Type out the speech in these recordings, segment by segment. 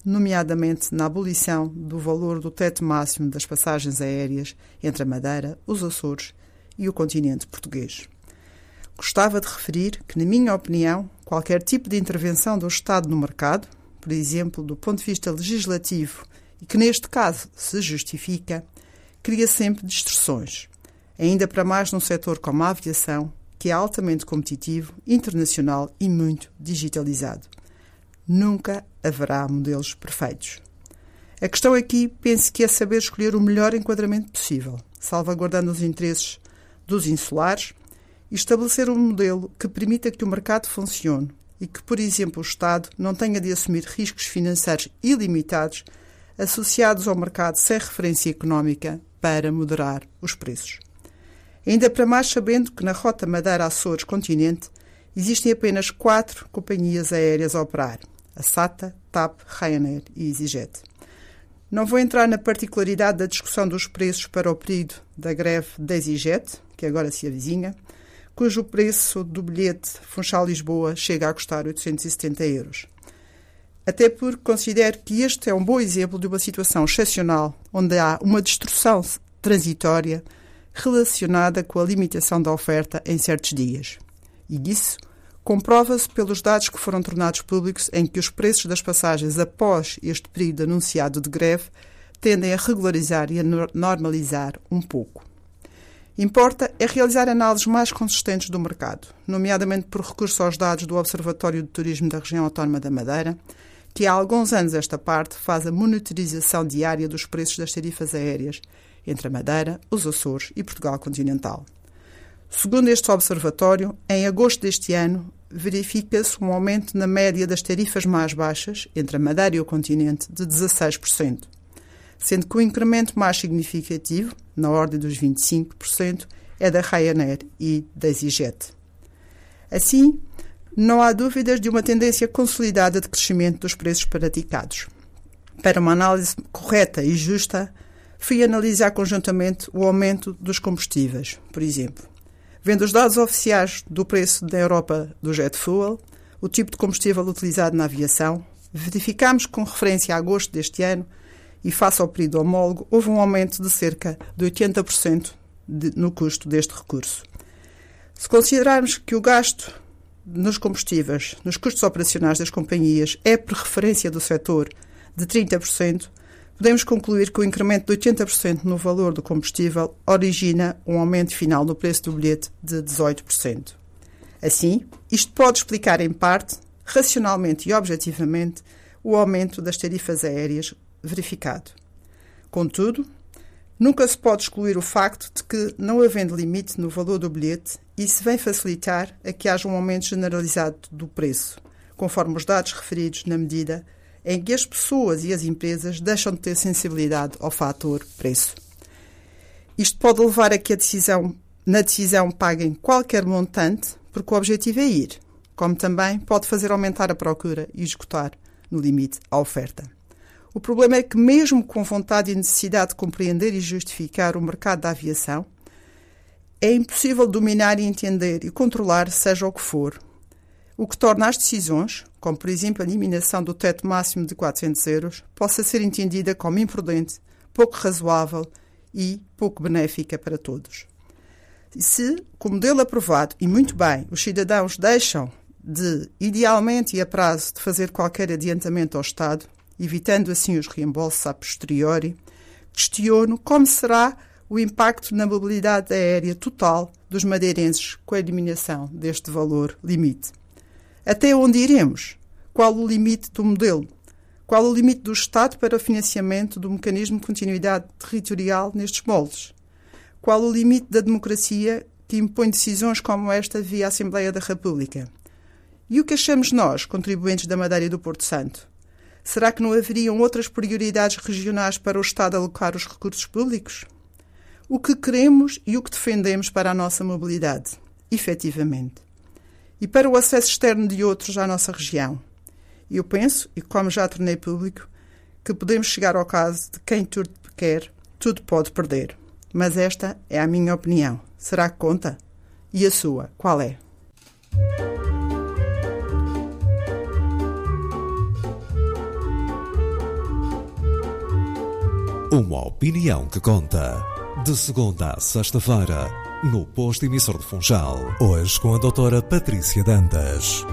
nomeadamente na abolição do valor do teto máximo das passagens aéreas entre a Madeira, os Açores e o continente português. Gostava de referir que, na minha opinião, qualquer tipo de intervenção do Estado no mercado, por exemplo, do ponto de vista legislativo, e que neste caso se justifica, cria sempre distorções, ainda para mais num setor como a aviação, que é altamente competitivo, internacional e muito digitalizado. Nunca haverá modelos perfeitos. A questão aqui, penso que é saber escolher o melhor enquadramento possível, salvaguardando os interesses dos insulares e estabelecer um modelo que permita que o mercado funcione e que, por exemplo, o Estado não tenha de assumir riscos financeiros ilimitados associados ao mercado sem referência económica para moderar os preços. Ainda para mais sabendo que na rota Madeira-Açores-Continente existem apenas 4 companhias aéreas a operar: a SATA, TAP, Ryanair e EasyJet. Não vou entrar na particularidade da discussão dos preços para o período da greve da EasyJet, que agora se avizinha, cujo preço do bilhete Funchal-Lisboa chega a custar 870 €. Até porque considero que este é um bom exemplo de uma situação excepcional, onde há uma distorção transitória relacionada com a limitação da oferta em certos dias. E disso comprova-se pelos dados que foram tornados públicos, em que os preços das passagens após este período anunciado de greve tendem a regularizar e a normalizar um pouco. Importa é realizar análises mais consistentes do mercado, nomeadamente por recurso aos dados do Observatório de Turismo da Região Autónoma da Madeira, que há alguns anos esta parte faz a monitorização diária dos preços das tarifas aéreas entre a Madeira, os Açores e Portugal continental. Segundo este observatório, em agosto deste ano, verifica-se um aumento na média das tarifas mais baixas, entre a Madeira e o continente, de 16%, sendo que o incremento mais significativo, na ordem dos 25%, é da Ryanair e da EasyJet. Assim, não há dúvidas de uma tendência consolidada de crescimento dos preços praticados. Para uma análise correta e justa, fui analisar conjuntamente o aumento dos combustíveis, por exemplo. Vendo os dados oficiais do preço da Europa do jet fuel, o tipo de combustível utilizado na aviação, verificámos que, com referência a agosto deste ano e face ao período homólogo, houve um aumento de cerca de 80% no custo deste recurso. Se considerarmos que o gasto nos combustíveis, nos custos operacionais das companhias, é por referência do setor de 30%, podemos concluir que o incremento de 80% no valor do combustível origina um aumento final no preço do bilhete de 18%. Assim, isto pode explicar em parte, racionalmente e objetivamente, o aumento das tarifas aéreas verificado. Contudo, nunca se pode excluir o facto de que, não havendo limite no valor do bilhete, isso vem facilitar a que haja um aumento generalizado do preço, conforme os dados referidos na medida em que as pessoas e as empresas deixam de ter sensibilidade ao fator preço. Isto pode levar a que na decisão paguem qualquer montante, porque o objetivo é ir, como também pode fazer aumentar a procura e esgotar, no limite, a oferta. O problema é que, mesmo com vontade e necessidade de compreender e justificar o mercado da aviação, é impossível dominar e entender e controlar seja o que for, o que torna as decisões, como por exemplo a eliminação do teto máximo de 400 €, possa ser entendida como imprudente, pouco razoável e pouco benéfica para todos. Se, com o modelo aprovado, e muito bem, os cidadãos deixam de, idealmente e a prazo, de fazer qualquer adiantamento ao Estado, evitando assim os reembolsos a posteriori, questiono como será o impacto na mobilidade aérea total dos madeirenses com a eliminação deste valor limite. Até onde iremos? Qual o limite do modelo? Qual o limite do Estado para o financiamento do mecanismo de continuidade territorial nestes moldes? Qual o limite da democracia que impõe decisões como esta via Assembleia da República? E o que achamos nós, contribuintes da Madeira e do Porto Santo? Será que não haveriam outras prioridades regionais para o Estado alocar os recursos públicos? O que queremos e o que defendemos para a nossa mobilidade, efetivamente? E para o acesso externo de outros à nossa região? Eu penso, e como já tornei público, que podemos chegar ao caso de quem tudo quer, tudo pode perder. Mas esta é a minha opinião. Será que conta? E a sua, qual é? Uma opinião que conta. De segunda a sexta-feira, no posto emissor de Funchal. Hoje com a doutora Patrícia Dantas.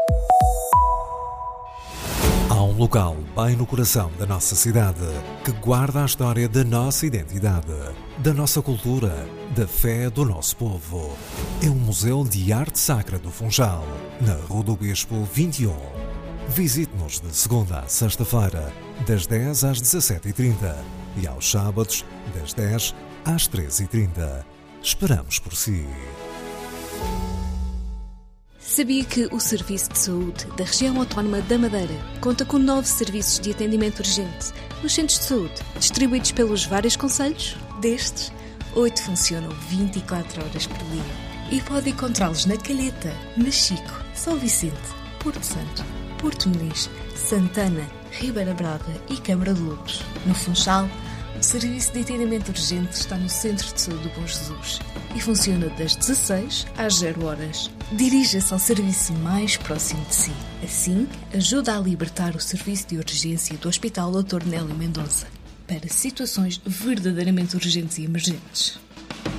Há um local bem no coração da nossa cidade que guarda a história da nossa identidade, da nossa cultura, da fé do nosso povo. É o Museu de Arte Sacra do Funchal, na Rua do Bispo 21. Visite-nos de segunda a sexta-feira, das 10 às 17h30 e aos sábados, das 10 às 13h30. Esperamos por si. Sabia que o Serviço de Saúde da Região Autónoma da Madeira conta com 9 serviços de atendimento urgente nos centros de saúde, distribuídos pelos vários concelhos? Destes, 8 funcionam 24 horas por dia e pode encontrá-los na Calheta, Machico, São Vicente, Porto Santo, Porto Muniz, Santana, Ribeira Brava e Câmara de Lobos. No Funchal, o Serviço de Atendimento Urgente está no Centro de Saúde do Bom Jesus e funciona das 16 às 0 horas. Dirija-se ao serviço mais próximo de si. Assim, ajuda a libertar o serviço de urgência do Hospital Dr. Nélio Mendonça para situações verdadeiramente urgentes e emergentes.